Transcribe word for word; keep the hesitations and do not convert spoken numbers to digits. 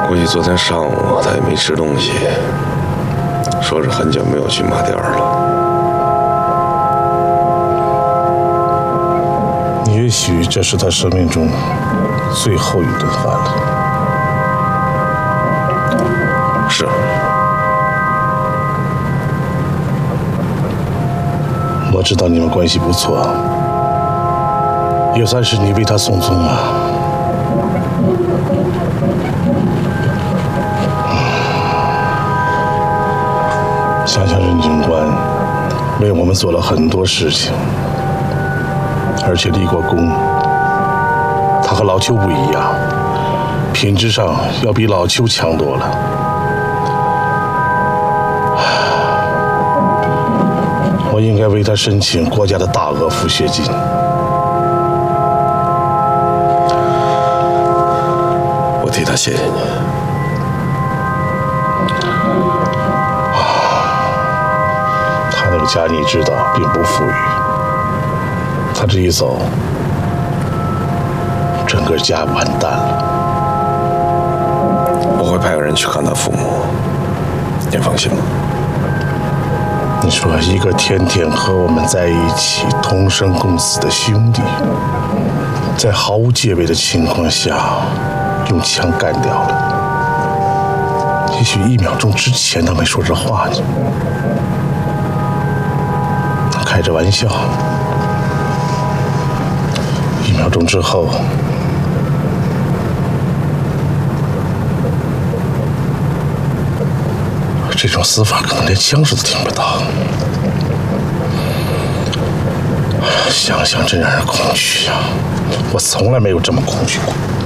估计昨天上午他也没吃东西，说是很久没有去马甸儿了。也许这是他生命中最后一顿饭了。 是。 我知道你们关系不错，也算是你为他送终了。想想任警官为我们做了很多事情，而且立过功。他和老邱不一样，品质上要比老邱强多了。我应该为他申请国家的大额抚恤金。 我替他谢谢你。 他那个家你知道并不富裕，他这一走，整个家完蛋了。 我会派个人去看他父母，您放心吧。 你说一个天天和我们在一起同生共死的兄弟，在毫无戒备的情况下用枪干掉了。也许一秒钟之前他没说这话呢，他开着玩笑，一秒钟之后，这种死法可能连枪声都听不到。想想真让人恐惧啊！我从来没有这么恐惧过。